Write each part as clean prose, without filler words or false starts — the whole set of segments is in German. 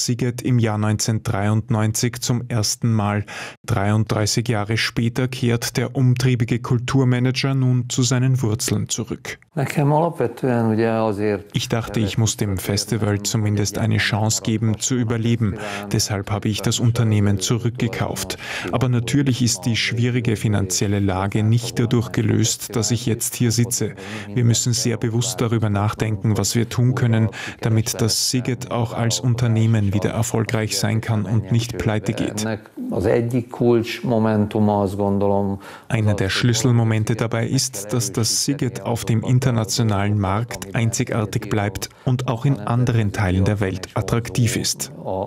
das Sziget im Jahr 1993 zum ersten Mal. 33 Jahre später kehrt der umtriebige Kulturmanager nun zu seinen Wurzeln zurück. Ich dachte, ich muss dem Festival zumindest eine Chance geben, zu überleben. Deshalb habe ich das Unternehmen zurückgekauft. Aber natürlich ist die schwierige finanzielle Lage nicht dadurch gelöst, dass ich jetzt hier sitze. Wir müssen sehr bewusst darüber nachdenken, was wir tun können, damit das Sziget auch als Unternehmen wieder erfolgreich sein kann und nicht pleite geht. Einer der Schlüsselmomente dabei ist, dass das Sziget auf dem internationalen Markt einzigartig bleibt und auch in anderen Teilen der Welt attraktiv ist.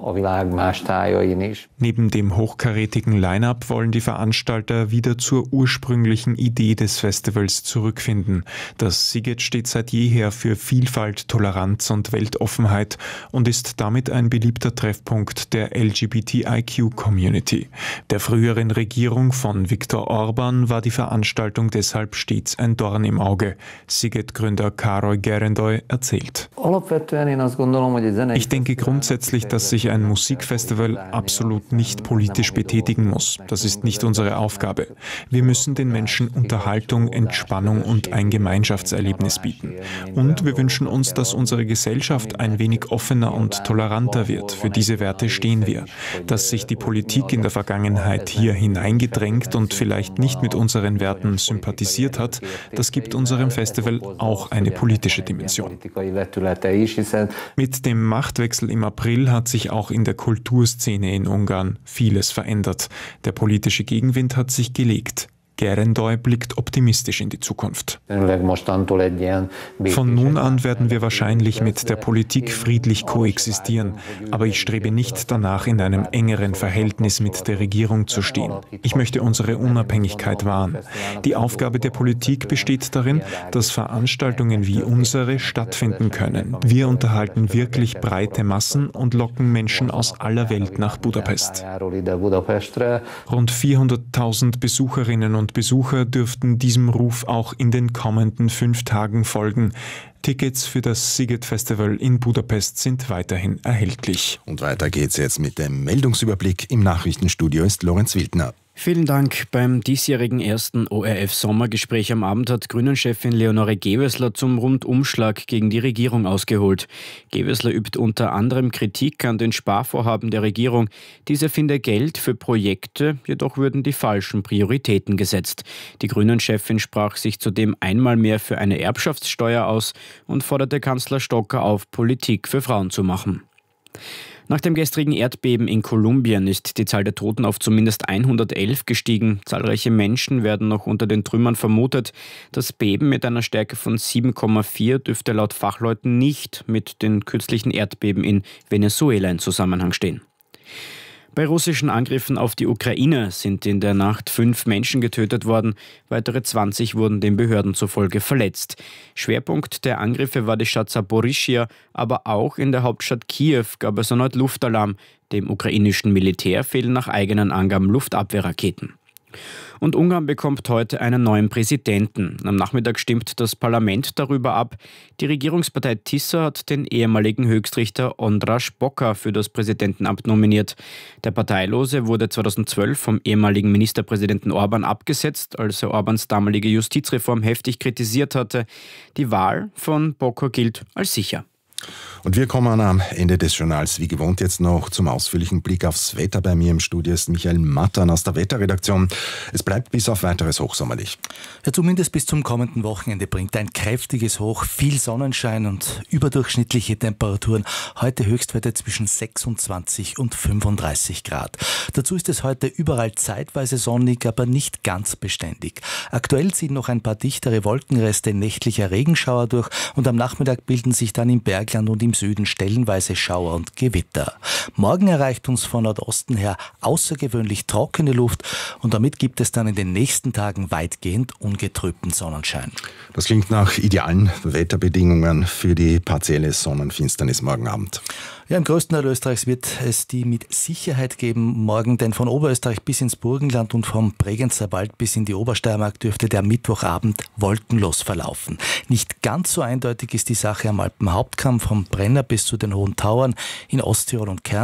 Neben dem hochkarätigen Line-up wollen die Veranstalter wieder zur ursprünglichen Idee des Festivals zurückfinden. Das Sziget steht seit jeher für Vielfalt, Toleranz und Weltoffenheit und ist damit ein beliebter Treffpunkt der LGBTIQ-Community. Der früheren Regierung von Viktor Orbán war die Veranstaltung deshalb stets ein Dorn im Auge. Sziget-Gründer Károly Gerendai erzählt: Ich denke grundsätzlich, dass sich ein Musikfestival absolut nicht politisch betätigen muss. Das ist nicht unsere Aufgabe. Wir müssen den Menschen Unterhaltung, Entspannung und ein Gemeinschaftserlebnis bieten. Und wir wünschen uns, dass unsere Gesellschaft ein wenig offener und toleranter wird. Für diese Werte stehen wir. Dass sich die Politik in der Vergangenheit hier hineingedrängt und vielleicht nicht mit unseren Werten sympathisiert hat, das gibt unserem Festival auch eine politische Dimension. Mit dem Machtwechsel im April hat sich auch in der Kulturszene in Ungarn vieles verändert. Der politische Gegenwind hat sich gelegt. Gerendai blickt optimistisch in die Zukunft. Von nun an werden wir wahrscheinlich mit der Politik friedlich koexistieren, aber ich strebe nicht danach, in einem engeren Verhältnis mit der Regierung zu stehen. Ich möchte unsere Unabhängigkeit wahren. Die Aufgabe der Politik besteht darin, dass Veranstaltungen wie unsere stattfinden können. Wir unterhalten wirklich breite Massen und locken Menschen aus aller Welt nach Budapest. Rund 400.000 Besucherinnen und Besucher dürften diesem Ruf auch in den kommenden 5 Tagen folgen. Tickets für das Sziget-Festival in Budapest sind weiterhin erhältlich. Und weiter geht's jetzt mit dem Meldungsüberblick. Im Nachrichtenstudio ist Lorenz Wildner. Vielen Dank. Beim diesjährigen ersten ORF-Sommergespräch am Abend hat Grünen-Chefin Leonore Gewessler zum Rundumschlag gegen die Regierung ausgeholt. Gewessler übt unter anderem Kritik an den Sparvorhaben der Regierung. Diese finde Geld für Projekte, jedoch würden die falschen Prioritäten gesetzt. Die Grünen-Chefin sprach sich zudem einmal mehr für eine Erbschaftssteuer aus und forderte Kanzler Stocker auf, Politik für Frauen zu machen. Nach dem gestrigen Erdbeben in Kolumbien ist die Zahl der Toten auf zumindest 111 gestiegen. Zahlreiche Menschen werden noch unter den Trümmern vermutet. Das Beben mit einer Stärke von 7,4 dürfte laut Fachleuten nicht mit den kürzlichen Erdbeben in Venezuela in Zusammenhang stehen. Bei russischen Angriffen auf die Ukraine sind in der Nacht 5 Menschen getötet worden. Weitere 20 wurden den Behörden zufolge verletzt. Schwerpunkt der Angriffe war die Stadt Saporischschja, aber auch in der Hauptstadt Kiew gab es erneut Luftalarm. Dem ukrainischen Militär fehlen nach eigenen Angaben Luftabwehrraketen. Und Ungarn bekommt heute einen neuen Präsidenten. Am Nachmittag stimmt das Parlament darüber ab. Die Regierungspartei Tisza hat den ehemaligen Höchstrichter András Bokar für das Präsidentenamt nominiert. Der Parteilose wurde 2012 vom ehemaligen Ministerpräsidenten Orbán abgesetzt, als er Orbáns damalige Justizreform heftig kritisiert hatte. Die Wahl von Bokar gilt als sicher. Und wir kommen am Ende des Journals wie gewohnt jetzt noch zum ausführlichen Blick aufs Wetter. Bei mir im Studio ist Michael Mattern aus der Wetterredaktion. Es bleibt bis auf weiteres hochsommerlich. Ja, zumindest bis zum kommenden Wochenende bringt ein kräftiges Hoch, viel Sonnenschein und überdurchschnittliche Temperaturen. Heute Höchstwerte zwischen 26 und 35 Grad. Dazu ist es heute überall zeitweise sonnig, aber nicht ganz beständig. Aktuell ziehen noch ein paar dichtere Wolkenreste, nächtlicher Regenschauer durch und am Nachmittag bilden sich dann im Bergland und im Süden stellenweise Schauer und Gewitter. Morgen erreicht uns von Nordosten her außergewöhnlich trockene Luft und damit gibt es dann in den nächsten Tagen weitgehend ungetrübten Sonnenschein. Das klingt nach idealen Wetterbedingungen für die partielle Sonnenfinsternis morgen Abend. Ja, im größten Teil Österreichs wird es die mit Sicherheit geben morgen, denn von Oberösterreich bis ins Burgenland und vom Bregenzerwald Wald bis in die Obersteiermark dürfte der Mittwochabend wolkenlos verlaufen. Nicht ganz so eindeutig ist die Sache am Alpenhauptkamm vom Brenner bis zu den Hohen Tauern in Osttirol und Kärnten.